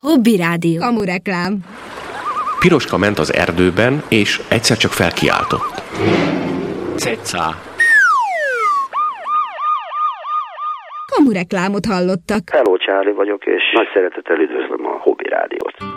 Hobby Rádió. Kamureklám. Piroska ment az erdőben, és egyszer csak felkiáltott. Cecá! Kamureklámot hallottak. Hello, Charlie vagyok, és nagy szeretettel üdvözlöm a Hobby Rádiót.